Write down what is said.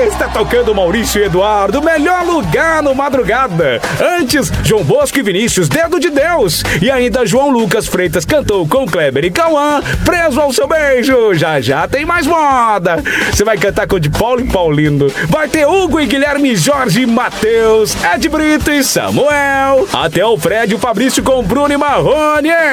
Está tocando Maurício e Eduardo, melhor lugar no madrugada. Antes, João Bosco e Vinícius, Dedo de Deus. E ainda João Lucas Freitas cantou com Kleber e Cauã, Preso ao Seu Beijo. Já já tem mais moda. Você vai cantar com de Paulo e Paulindo. Vai ter Hugo e Guilherme, Jorge, Matheus, Ed Brito e Samuel. Até o Fred e o Fabrício com Bruno e Marrone.